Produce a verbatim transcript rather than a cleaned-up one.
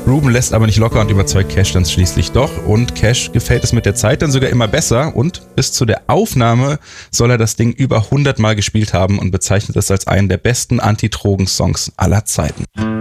Ruben lässt aber nicht locker und überzeugt Cash dann schließlich doch. Und Cash gefällt es mit der Zeit dann sogar immer besser. Und bis zu der Aufnahme soll er das Ding über hundert Mal gespielt haben und bezeichnet es als einen der besten Anti-Drogen-Songs aller Zeiten.